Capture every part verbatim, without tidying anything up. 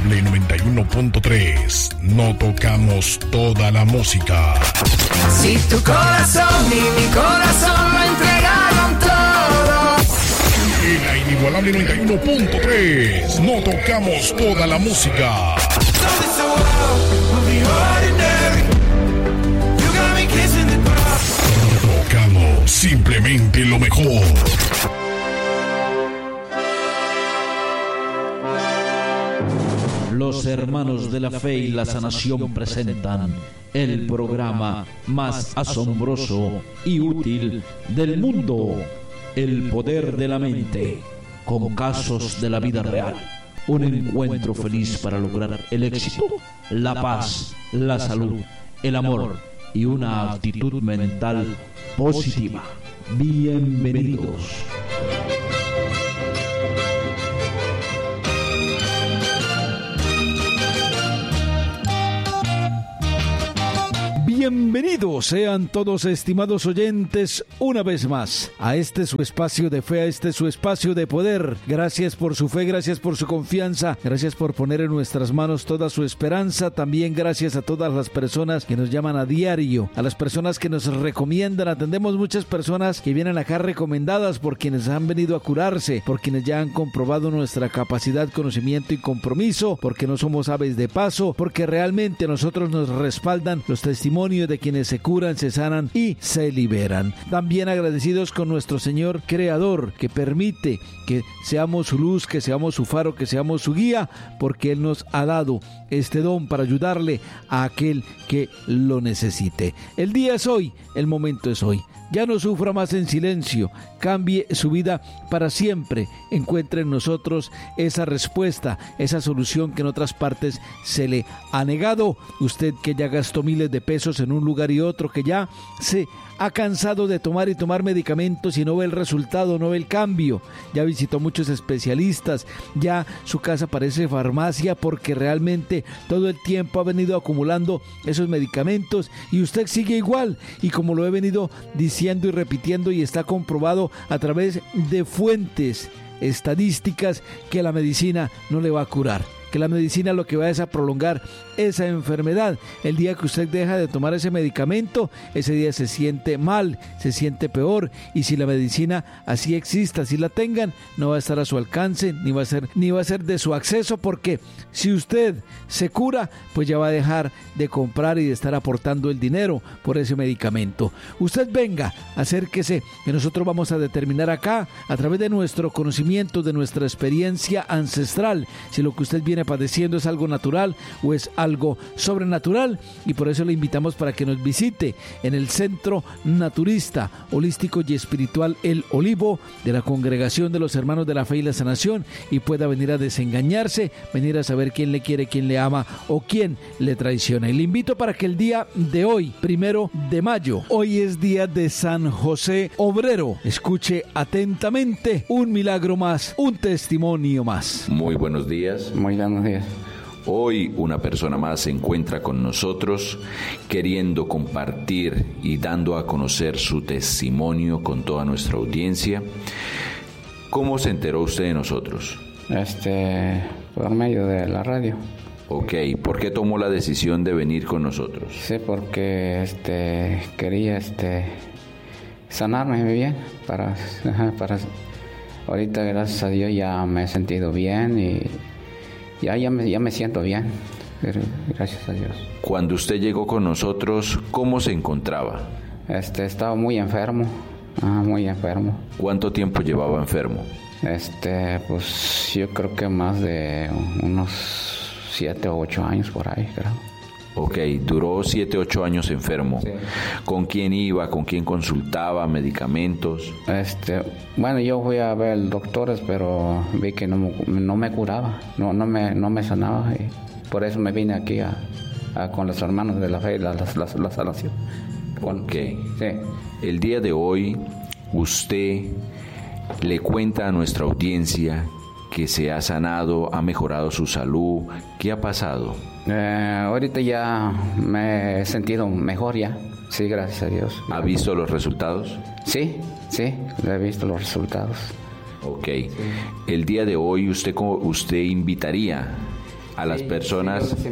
Inigualable noventa y uno punto tres. No tocamos toda la música. Si tu corazón y mi corazón lo entregaron todo. En la Inigualable noventa y uno punto tres. No tocamos toda la música. Tocamos simplemente lo mejor. Los hermanos de la fe y la sanación presentan el programa más asombroso y útil del mundo, El Poder de la Mente, con casos de la vida real. Un encuentro feliz para lograr el éxito, la paz, la salud, el amor y una actitud mental positiva. Bienvenidos. Bienvenidos sean todos, estimados oyentes, una vez más a este su espacio de fe, a este su espacio de poder. Gracias por su fe, gracias por su confianza, gracias por poner en nuestras manos toda su esperanza. También gracias a todas las personas que nos llaman a diario, a las personas que nos recomiendan. Atendemos muchas personas que vienen acá recomendadas por quienes han venido a curarse, por quienes ya han comprobado nuestra capacidad, conocimiento y compromiso, porque no somos aves de paso, porque realmente a nosotros nos respaldan los testimonios de quienes se curan, se sanan y se liberan. También agradecidos con nuestro Señor Creador, que permite que seamos su luz, que seamos su faro, que seamos su guía, porque Él nos ha dado este don para ayudarle a aquel que lo necesite. El día es hoy, el momento es hoy. Ya no sufra más en silencio, cambie su vida para siempre. Encuentre en nosotros esa respuesta, esa solución que en otras partes se le ha negado. Usted que ya gastó miles de pesos en un lugar y otro, que ya se ha cansado de tomar y tomar medicamentos y no ve el resultado, no ve el cambio. Ya visitó muchos especialistas, ya su casa parece farmacia porque realmente todo el tiempo ha venido acumulando esos medicamentos y usted sigue igual. Y como lo he venido diciendo y repitiendo y está comprobado a través de fuentes estadísticas, que la medicina no le va a curar, que la medicina lo que va es a prolongar esa enfermedad. El día que usted deja de tomar ese medicamento, ese día se siente mal, se siente peor, y si la medicina así exista, así la tengan, no va a estar a su alcance, ni va a ser, ni va a ser de su acceso, porque si usted se cura, pues ya va a dejar de comprar y de estar aportando el dinero por ese medicamento. Usted venga, acérquese, que nosotros vamos a determinar acá, a través de nuestro conocimiento, de nuestra experiencia ancestral, si lo que usted viene padeciendo es algo natural o es algo sobrenatural, y por eso le invitamos para que nos visite en el Centro Naturista, Holístico y Espiritual El Olivo de la Congregación de los Hermanos de la Fe y la Sanación, y pueda venir a desengañarse, venir a saber quién le quiere, quién le ama o quién le traiciona. Y le invito para que el día de hoy, primero de mayo, hoy es día de San José Obrero, escuche atentamente un milagro más, un testimonio más. Muy buenos días. Muy buenos días. Hoy una persona más se encuentra con nosotros queriendo compartir y dando a conocer su testimonio con toda nuestra audiencia. ¿Cómo se enteró usted de nosotros? Este, por medio de la radio. Ok, ¿por qué tomó la decisión de venir con nosotros? Sí, porque este quería este sanarme bien para, para ahorita gracias a Dios ya me he sentido bien y Ya, ya, me, ya me siento bien, gracias a Dios. Cuando usted llegó con nosotros, ¿cómo se encontraba? Este, estaba muy enfermo, ah, muy enfermo. ¿Cuánto tiempo llevaba enfermo? Este, pues yo creo que más de unos siete o ocho años por ahí, creo. Ok, duró siete, ocho años enfermo. Sí. ¿Con quién iba? ¿Con quién consultaba? ¿Medicamentos? Este, bueno, yo fui a ver doctores, pero vi que no, no me curaba, no, no me, no me sanaba, y por eso me vine aquí a, a con los hermanos de la fe y la, la, la, la sanación. Con, ok. Sí. El día de hoy, usted le cuenta a nuestra audiencia que se ha sanado, ha mejorado su salud. ¿Qué ha pasado? Eh, ahorita ya me he sentido mejor ya. Sí, gracias a Dios. ¿Ha visto los resultados? Sí, sí, he visto los resultados. Ok. Sí. El día de hoy, ¿usted, usted invitaría a las sí, personas. Sí,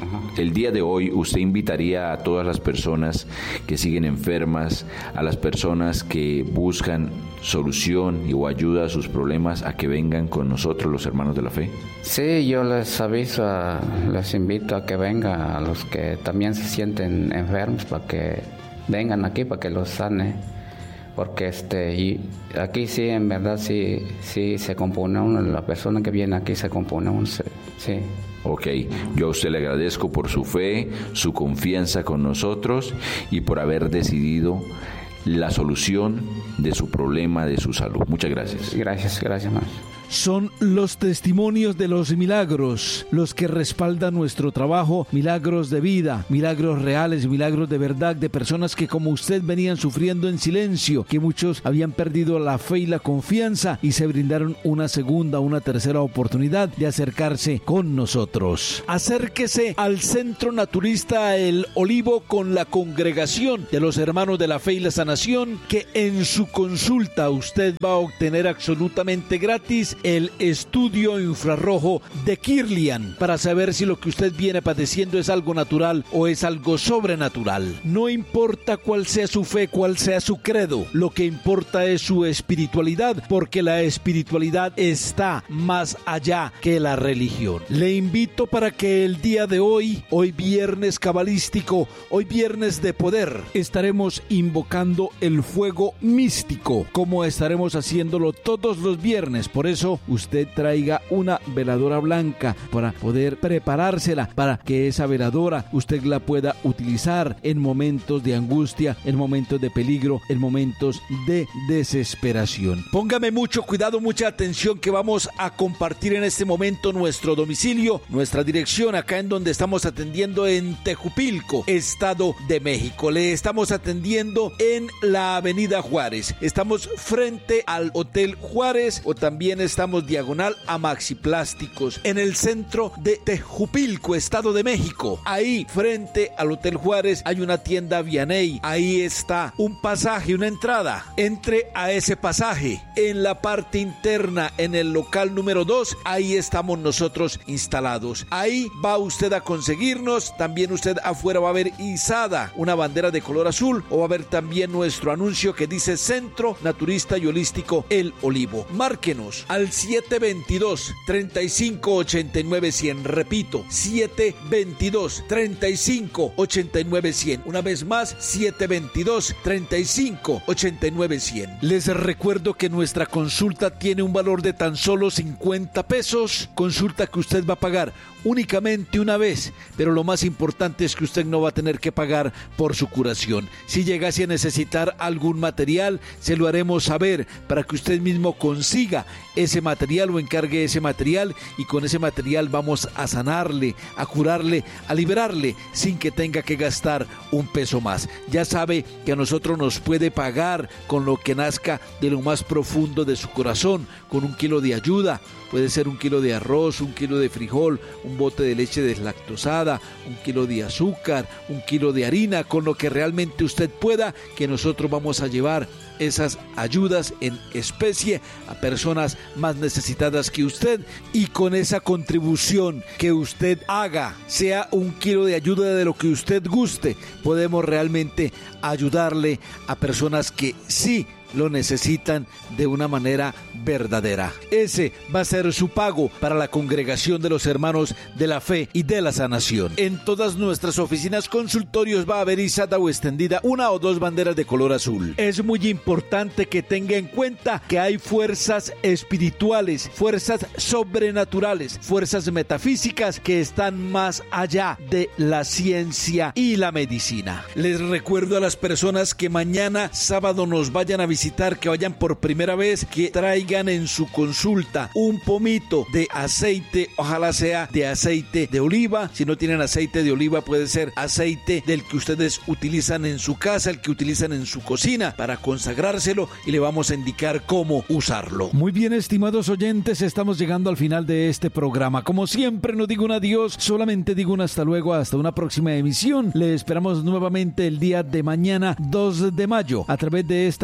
el día de hoy usted invitaría a todas las personas que siguen enfermas, a las personas que buscan solución y o ayuda a sus problemas, a que vengan con nosotros los hermanos de la fe. Sí, yo les aviso, a, les invito a que vengan, a los que también se sienten enfermos, para que vengan aquí, para que los sane, porque este y aquí sí, en verdad sí, sí se compone uno, la persona que viene aquí se compone uno, sí. sí. Ok, yo a usted le agradezco por su fe, su confianza con nosotros y por haber decidido la solución de su problema, de su salud. Muchas gracias. Gracias, gracias más. Son los testimonios de los milagros los que respaldan nuestro trabajo, milagros de vida, milagros reales, milagros de verdad, de personas que como usted venían sufriendo en silencio, que muchos habían perdido la fe y la confianza y se brindaron una segunda, una tercera oportunidad de acercarse con nosotros. Acérquese al Centro Naturista El Olivo con la congregación de los hermanos de la fe y la sanación, que en su consulta usted va a obtener absolutamente gratis el estudio infrarrojo de Kirlian para saber si lo que usted viene padeciendo es algo natural o es algo sobrenatural. No importa cuál sea su fe, cuál sea su credo, lo que importa es su espiritualidad, porque la espiritualidad está más allá que la religión. Le invito para que el día de hoy, hoy viernes cabalístico, hoy viernes de poder, estaremos invocando el fuego místico, como estaremos haciéndolo todos los viernes. Por eso usted traiga una veladora blanca para poder preparársela, para que esa veladora usted la pueda utilizar en momentos de angustia, en momentos de peligro, en momentos de desesperación. Póngame mucho cuidado, mucha atención, que vamos a compartir en este momento nuestro domicilio, nuestra dirección acá en donde estamos atendiendo en Tejupilco, Estado de México. Le estamos atendiendo en la Avenida Juárez. Estamos frente al Hotel Juárez, o también estamos diagonal a Maxi Plásticos, en el centro de Tejupilco, Estado de México. Ahí, frente al Hotel Juárez, hay una tienda Vianey. Ahí está un pasaje, una entrada. Entre a ese pasaje. En la parte interna, en el local número dos, ahí estamos nosotros instalados. Ahí va usted a conseguirnos. También usted afuera va a ver izada una bandera de color azul, o va a ver también nuestro anuncio que dice Centro Naturista y Holístico El Olivo. Márquenos al siete veintidós, treinta y cinco ochenta y nueve cien. Repito, siete veintidós, treinta y cinco ochenta y nueve cien. Una vez más, siete veintidós, treinta y cinco ochenta y nueve cien. Les recuerdo que nuestra consulta tiene un valor de tan solo cincuenta pesos. Consulta que usted va a pagar únicamente una vez, pero lo más importante es que usted no va a tener que pagar por su curación. Si llegase a necesitar algún material, se lo haremos saber para que usted mismo consiga ese material o encargue ese material, y con ese material vamos a sanarle, a curarle, a liberarle sin que tenga que gastar un peso más. Ya sabe que a nosotros nos puede pagar con lo que nazca de lo más profundo de su corazón, con un kilo de ayuda. Puede ser un kilo de arroz, un kilo de frijol, un bote de leche deslactosada, un kilo de azúcar, un kilo de harina, con lo que realmente usted pueda, que nosotros vamos a llevar esas ayudas en especie a personas más necesitadas que usted, y con esa contribución que usted haga, sea un kilo de ayuda de lo que usted guste, podemos realmente ayudarle a personas que sí lo necesitan de una manera verdadera. Ese va a ser su pago para la congregación de los hermanos de la fe y de la sanación. En todas nuestras oficinas consultorios va a haber izada o extendida una o dos banderas de color azul. Es muy importante que tenga en cuenta que hay fuerzas espirituales, fuerzas sobrenaturales, fuerzas metafísicas que están más allá de la ciencia y la medicina. Les recuerdo a las personas que mañana sábado nos vayan a visitar, que vayan por primera vez, que traigan en su consulta un pomito de aceite, ojalá sea de aceite de oliva. Si no tienen aceite de oliva, puede ser aceite del que ustedes utilizan en su casa, el que utilizan en su cocina, para consagrárselo, y le vamos a indicar cómo usarlo. Muy bien, estimados oyentes, estamos llegando al final de este programa. Como siempre, no digo un adiós, solamente digo un hasta luego, hasta una próxima emisión. Le esperamos nuevamente el día de mañana, dos de mayo, a través de esta prestigiosa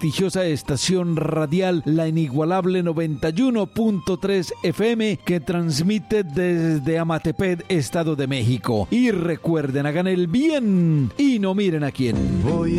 prestigiosa estación radial, la inigualable noventa y uno punto tres F M, que transmite desde Amatepec, Estado de México. Y recuerden, hagan el bien y no miren a quién. Voy